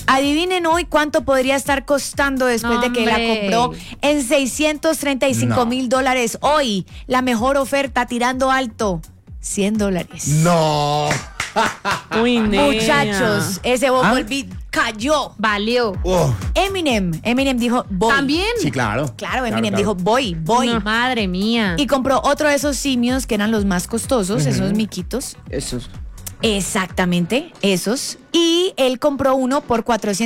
Adivinen hoy cuánto podría estar costando después de que la compró en $635,000. Hoy, la mejor oferta tirando alto, $100. No. Uy, nena. Muchachos, ese Bumblebee cayó. Valió. Eminem dijo, voy. ¿También? Sí, claro. Claro, Eminem dijo, voy. No, madre mía. Y compró otro de esos simios que eran los más costosos, esos miquitos. Esos. Exactamente, esos. Y él compró uno por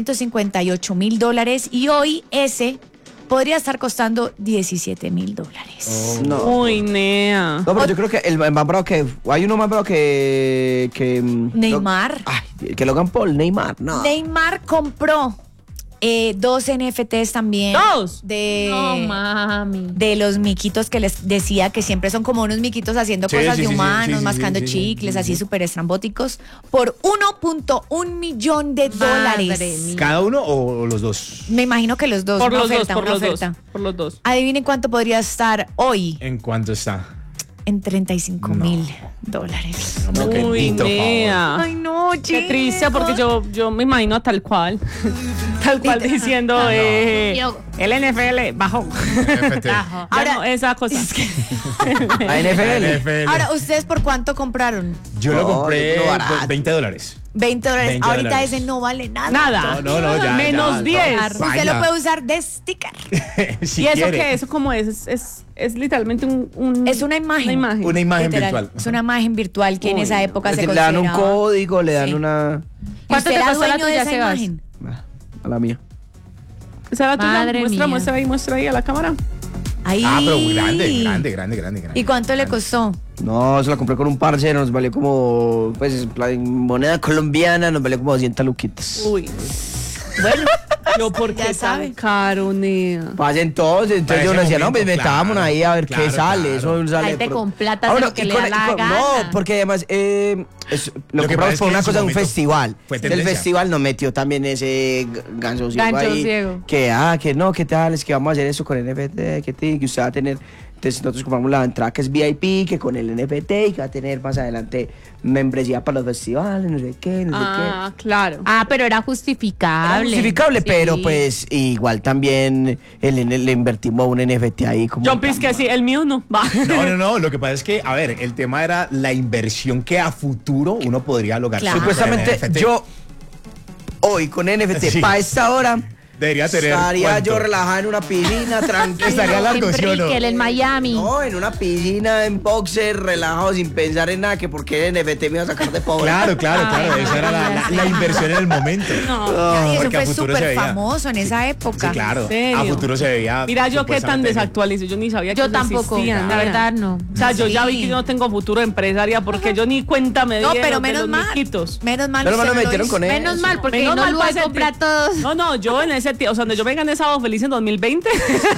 $458,000 y hoy ese podría estar costando $17,000. No. Uy, nea. No, pero yo creo que el más bravo que... Hay uno más bravo que Neymar. Que Logan Paul, Neymar, no. Neymar compró 2 NFTs también. ¿2? No, mami. De los miquitos que les decía que siempre son como unos miquitos haciendo cosas de humanos, mascando chicles, así súper estrambóticos, por $1.1 millón. ¿Cada uno o los dos? Me imagino que los dos. Por una los oferta, dos, por una los oferta. dos. Por los dos. Adivinen cuánto podría estar hoy. ¿En cuánto está? En $35,000. No, qué Uy, lindo, nea. Ay, no, Qué triste, porque yo me imagino tal cual. Tal cual diciendo, el NFL bajó. NFT. Ahora, no, esa cosa. La NFL. NFL. Ahora, ¿ustedes por cuánto compraron? Yo lo compré no, barato. por $20. $20. Ahorita $20. ese no vale nada. Nada. No, ya. Menos 10. Usted Vaya. lo puede usar de sticker. Si ¿Y eso quiere. qué? ¿Eso cómo es? Es literalmente un... Es una imagen. Una imagen Literal. virtual. Es una imagen virtual que en Uy, esa época se Le dan un consideraba. código, le dan Sí. una... ¿Y ¿Cuánto usted te era costó la dueño de tuya, esa Sebas? imagen? A la mía. Esa era tuya. Madre mía. Muestra ahí a la cámara. Ahí. Pero grande. ¿Y cuánto le costó? No, se la compré con un parcero, nos valió como, pues en moneda colombiana, nos valió como 200 luquitas. Uy. Bueno, yo porque Ya tan sabe. caro, nea. Pues entonces Para yo ese decía, no, momento, pues metámonos claro, ahí a ver claro, qué sale. claro. Eso sale. Gente con plata Ah, hace bueno, lo que y le con- da y la con- gana. No, porque además lo Lo que pasa compramos es por que una en su cosa de un momento festival. fue El tendencia. festival nos metió también ese ganso ciego Gancho ahí. ciego. Que no, que tal, es que vamos a hacer eso con NFT, que usted va a tener. Entonces nosotros compramos la entrada que es VIP, que con el NFT y que va a tener más adelante membresía para los festivales, no sé qué, no sé Ah, claro. Ah, pero era qué. justificable. Justificable, Sí. pero pues igual también le invertimos un NFT ahí como... John Piz que sí, el mío no. Va. No, lo que pasa es que, a ver, el tema era la inversión que a futuro uno podría lograr. Claro. con Supuestamente NFT. yo hoy con NFT Sí. para esta hora Debería tener, estaría ¿cuánto? yo relajado en una piscina, tranquilo. Estaría largo, En ¿sí o no? Brickell, en Miami. No, en una piscina, en boxer, relajado, sin pensar en nada, que porque el NFT me iba a sacar de pobre. Claro. Esa era la inversión en el momento. Y eso Porque a fue futuro se súper veía. famoso en esa época. Sí, claro. ¿En serio? A futuro se veía. Mira, yo qué tan supuestamente desactualizo. Yo ni sabía que Yo eso tampoco, existía, la nea. verdad no. O sea, yo ya vi Sí. que yo no tengo futuro empresaria porque yo ni cuenta me di No, de pero los- de menos los mal. miquitos. Menos mal. Menos mal usted me no lo metieron hizo. con él. Menos mal, porque Menos no mal lo para puede ese comprar ti- todos. No, yo en ese tiempo, o sea, donde yo me gané esa feliz en 2020,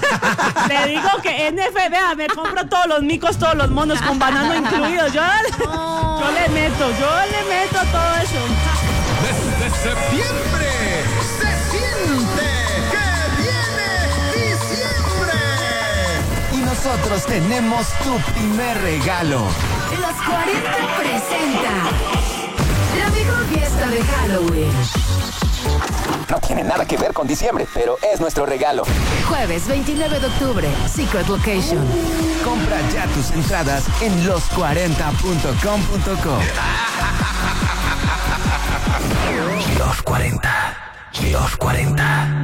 le digo que NFT, vea, me compro todos los micos, todos los monos con banano incluido. Yo le meto todo eso. Desde septiembre se siente que viene diciembre. Y nosotros tenemos tu primer regalo. Los 40 presenta la mejor fiesta de Halloween. No tiene nada que ver con diciembre, pero es nuestro regalo. Jueves 29 de octubre, Secret Location. Compra ya tus entradas en los40.com.co. Los 40. Los 40.